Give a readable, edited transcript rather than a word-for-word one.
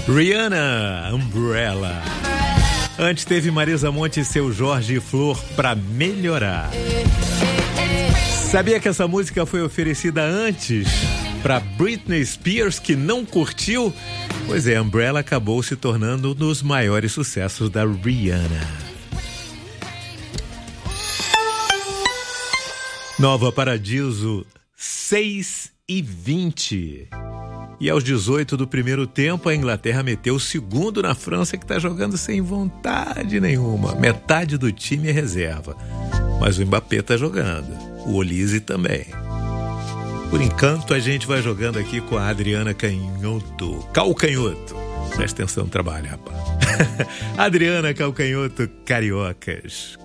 Rihanna, Umbrella. Antes teve Marisa Monte e Seu Jorge e Flor, Pra Melhorar. Sabia que essa música foi oferecida antes para Britney Spears, que não curtiu? Pois é, Umbrella acabou se tornando um dos maiores sucessos da Rihanna. Nova Paradiso, 6:20. E aos 18 do primeiro tempo, a Inglaterra meteu o segundo na França, que está jogando sem vontade nenhuma. Metade do time é reserva. Mas o Mbappé está jogando. O Olise também. Por enquanto, a gente vai jogando aqui com a Adriana Calcanhoto. Presta atenção no trabalho, rapaz. Adriana Calcanhoto, Cariocas.